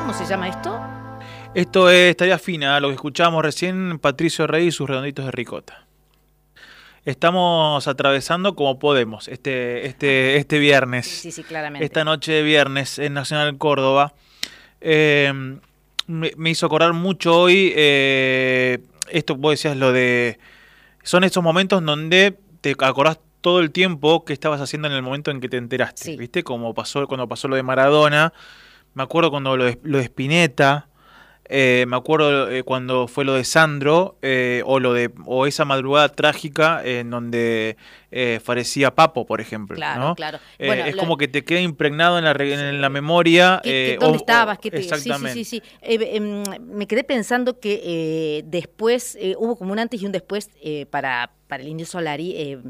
¿Cómo se llama esto? Esto es Tarea Fina, lo que escuchábamos recién, Patricio Rey y sus redonditos de ricota. Estamos atravesando como podemos este viernes. Sí, claramente. Esta noche de viernes en Nacional Córdoba. Me hizo acordar mucho hoy, esto vos decías, lo de... Son esos momentos donde te acordás todo el tiempo que estabas haciendo en el momento en que te enteraste, Sí. ¿viste? Como pasó cuando pasó lo de Maradona, me acuerdo cuando lo de Spinetta, me acuerdo cuando fue lo de Sandro, o esa madrugada trágica en donde fallecía Papo, por ejemplo. Claro, ¿no? claro. Bueno, es como que te queda impregnado en la memoria. ¿Dónde estabas? Exactamente. Sí. Me quedé pensando que después hubo como un antes y un después para el Indio Solari.